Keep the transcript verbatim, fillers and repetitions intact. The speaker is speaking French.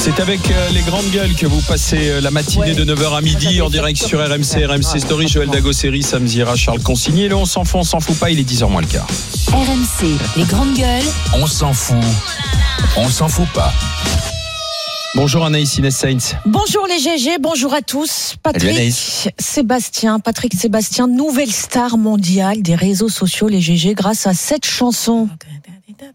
C'est avec euh, les grandes gueules que vous passez euh, la matinée Ouais. de neuf heures à midi en direct sur R M C, R M C Story, Joël Dagosséry, Sam Zira, Charles Consigné. Là, on s'en fout, on s'en fout pas, il est dix heures moins le quart. R M C, les grandes gueules. On s'en fout. On s'en fout pas. Bonjour Anaïs Inès Sainz. Bonjour les G G, bonjour à tous. Patrick Anaïs. Sébastien, Patrick Sébastien, nouvelle star mondiale des réseaux sociaux, les G G, grâce à cette chanson.